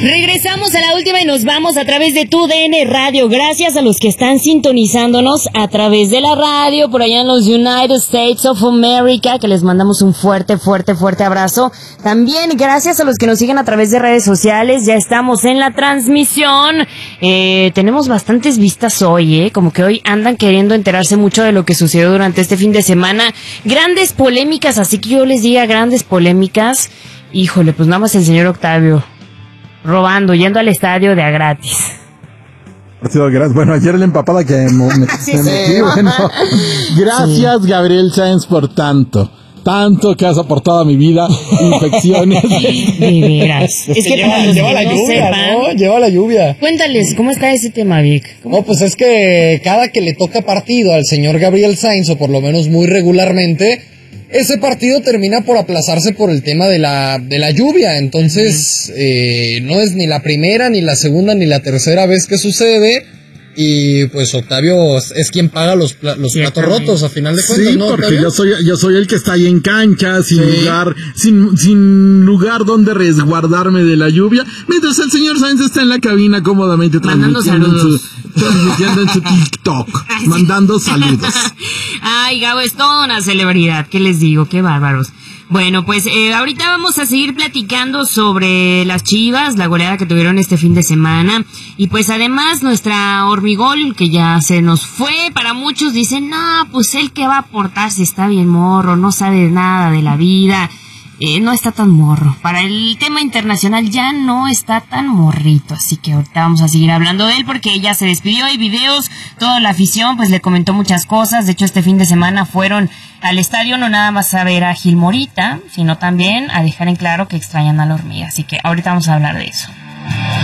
Regresamos a la última y nos vamos a través de tu DN Radio. Gracias a los que están sintonizándonos a través de la radio por allá en los United States of America, que les mandamos un fuerte abrazo. También gracias a los que nos siguen a través de redes sociales. Ya estamos en la transmisión. Tenemos bastantes vistas hoy, como que hoy andan queriendo enterarse mucho de lo que sucedió durante este fin de semana. Grandes polémicas, así que yo les diga grandes polémicas. Híjole, pues nada más el señor Octavio robando, yendo al estadio de a gratis. Bueno, ayer la empapada que me metí, bueno. Gracias, sí. Gabriel Sainz, por tanto que has aportado a mi vida, infecciones. Miras. Es que lleva la lluvia, ¿no? Lleva la lluvia. Cuéntales, ¿cómo está ese tema, Vic? No, pues es que cada que le toca partido al señor Gabriel Sainz, o por lo menos muy regularmente, ese partido termina por aplazarse por el tema de la lluvia. Entonces, no es ni la primera, ni la segunda, ni la tercera vez que sucede. Y pues Octavio es quien paga los platos rotos, a final de cuentas, sí, ¿no, porque Octavio? yo soy el que está ahí en cancha, sin lugar donde resguardarme de la lluvia, mientras el señor Sainz está en la cabina cómodamente transmitiendo en su TikTok, mandando saludos. Ay, Gabo, es toda una celebridad, ¿qué les digo? Qué bárbaros. Bueno, pues ahorita vamos a seguir platicando sobre las Chivas, la goleada que tuvieron este fin de semana, y pues además nuestra Hormigol, que ya se nos fue. Para muchos dicen, no, pues él que va a aportar si está bien morro, no sabe nada de la vida. No está tan morro. Para el tema internacional ya no está tan morrito, así que ahorita vamos a seguir hablando de él porque ya se despidió. Hay videos, toda la afición pues le comentó muchas cosas. De hecho, este fin de semana fueron al estadio no nada más a ver a Gil Morita, sino también a dejar en claro que extrañan a la hormiga. Así que ahorita vamos a hablar de eso.